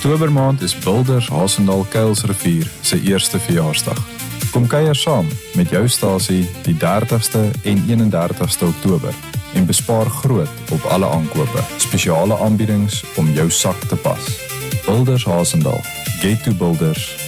Oktobermaand is Builders Hasendaal Kuilsrivier se eerste verjaarsdag. Kom kuier saam met jou stasie die 30ste en 31ste Oktober en bespaar groot op alle aankope. Spesiale aanbiedings om jou sak te pas. Builders Hasendaal. Get to Builders.